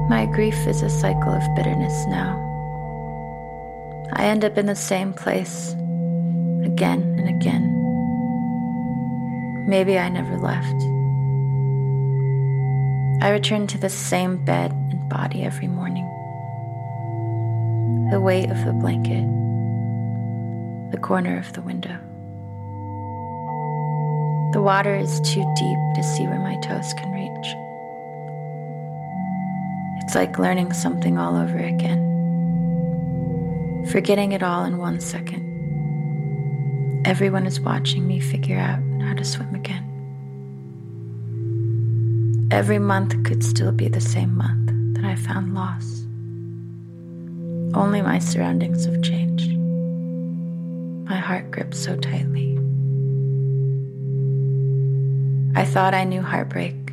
My grief is a cycle of bitterness now. I end up in the same place again and again. Maybe I never left. I return to the same bed and body every morning. The weight of the blanket, the corner of the window. The water is too deep to see where my toes can reach. It's like learning something all over again. Forgetting it all in 1 second. Everyone is watching me figure out how to swim again. Every month could still be the same month that I found loss. Only my surroundings have changed. My heart grips so tightly. I thought I knew heartbreak,